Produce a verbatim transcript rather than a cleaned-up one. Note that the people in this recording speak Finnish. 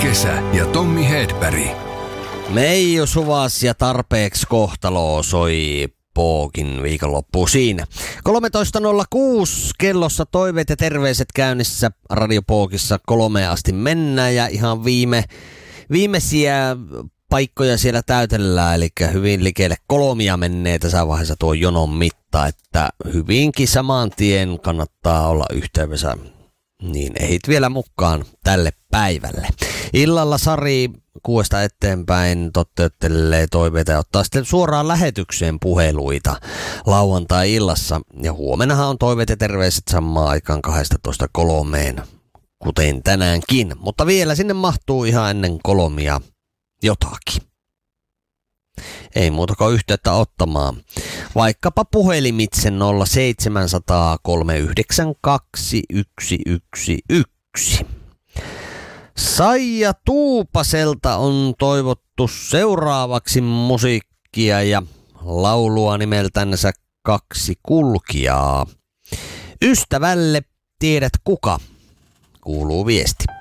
Kesä ja Tommi Hedberg. Meiju Suvas ja tarpeeksi kohtalo soi Pookin viikonloppu siinä. kolmetoista nolla kuusi kellossa toiveet ja terveiset käynnissä Radio Pookissa kolmeen asti mennään ja ihan viime, viimeisiä paikkoja siellä täytellään, eli hyvin likelle kolmia menee tässä vaiheessa tuo jonon mitta, että hyvinkin saman tien kannattaa olla yhteydessä, niin ehit vielä mukaan tälle päivälle. Illalla Sari kuuesta eteenpäin totteuttelee toiveita ja ottaa sitten suoraan lähetykseen puheluita lauantai-illassa. Ja huomennahan on toiveet ja terveiset samaan aikaan kaksitoista kolmeen, kuten tänäänkin. Mutta vielä sinne mahtuu ihan ennen kolmia jotakin. Ei muuta kuin yhteyttä ottamaan. Vaikkapa puhelimitse nolla seitsemän nolla nolla kolme yhdeksän kaksi yksi yksi yksi. Saija Tuupaselta on toivottu seuraavaksi musiikkia ja laulua nimeltänsä Kaksi kulkijaa. Ystävälle tiedät kuka, kuuluu viesti.